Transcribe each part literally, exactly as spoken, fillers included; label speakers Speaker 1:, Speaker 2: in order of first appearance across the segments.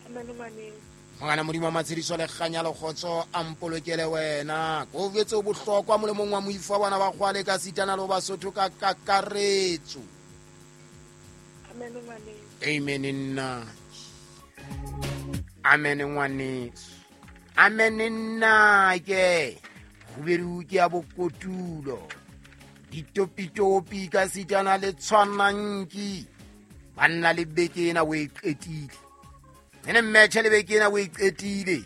Speaker 1: Amen ngwane.
Speaker 2: Ngwana modimo matsediso le kganya le khotso a mpolokele wena go vetse o bohlokwa molemong wa moifa bana ba kgwale ka sitana le Basotho ka kakaretso.
Speaker 1: Amen ngwane.
Speaker 2: Amen nna. Amen ngwane. Amen nna ke go beruke ya bokotulo ditopitopi ka sitana le tshwananki banna le bekena we qetile ene mmethe le bekena we qetile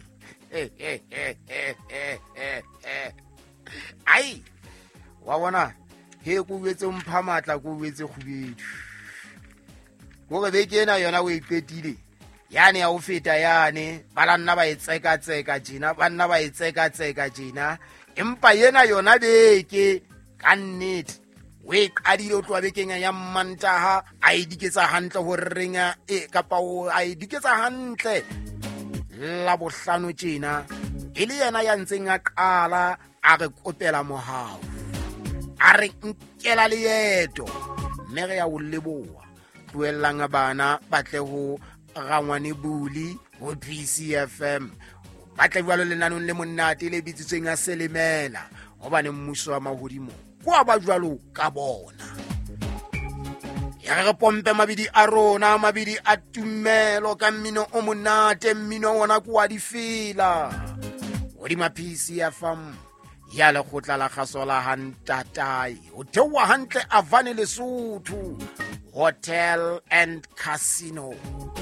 Speaker 2: ai wa bona he go wetse mpha matla go wetse khubedu go re bekena yona we qetile yani ya o feta yane balanna ba etseka tseka jina banna ba etseka tseka jina empa yena yona beke ka nnete we qadile o tloa bekeng ya Mantaha a idiketsa hantle ho renga e kapa o a idiketsa hantle la bohlano tjena ile yena ya ntseng a qala a re kopela mohao a re nkela leeto mme re ya o leboa tloellang bana batle ho rangwane buli ho P C F M batle jwalo lenanong le monate le bitsitsweng a Selemela hobane mmuso wa mahodimo kwa ba jwalo ka bona ya re pompe mabidi a rona mabidi a tumelo ka mmino o monate mmino ona kwa di fela hodima P C F M ya le khotla la khasola hantatai o thewa hantle Avane Lesotho Hotel and Casino.